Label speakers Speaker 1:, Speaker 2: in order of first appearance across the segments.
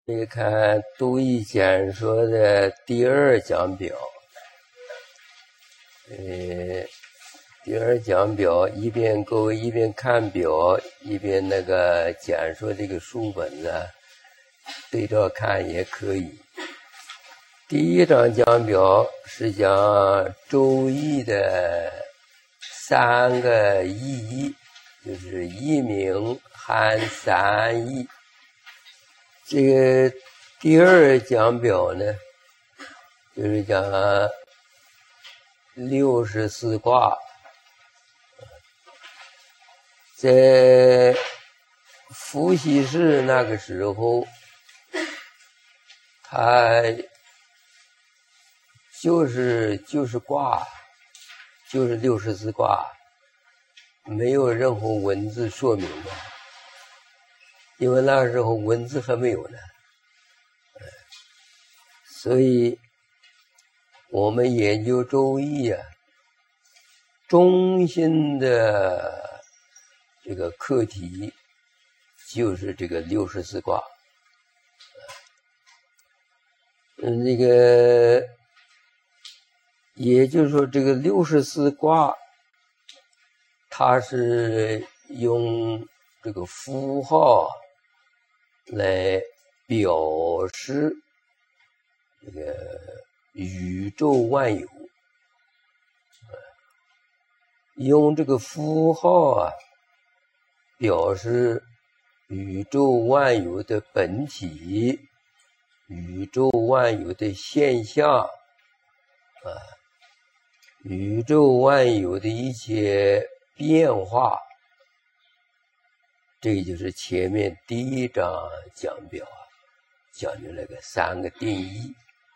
Speaker 1: 你看读一简说的第二讲表，第二讲表各位一边看表，一边那个简说这个书本子对照看也可以。第一章讲表是讲周易的三个意义，就是一名含三义。这个第二讲表呢，就是讲64卦。在伏羲氏那个时候，他就是卦，就是64卦，没有任何文字说明的，因为那时候文字还没有呢。所以我们研究周易啊，中心的这个课题就是这个64卦。那个也就是说，这个64卦它是用这个符号来表示这个宇宙万有，用这个符号啊表示宇宙万有的本体，宇宙万有的现象宇宙万有的一些变化。这就是前面第一章讲表讲的那个三个定义。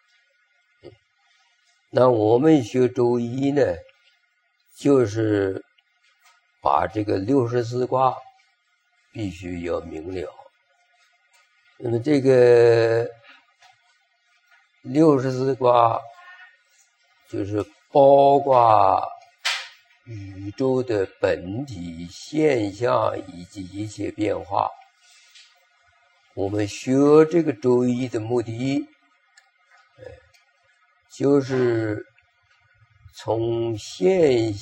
Speaker 1: 那我们学周易呢，就是把这个64卦必须要明了。那么这个64卦就是包括宇宙的本体现象以及一切变化。我们学这个周易的目的，就是从现象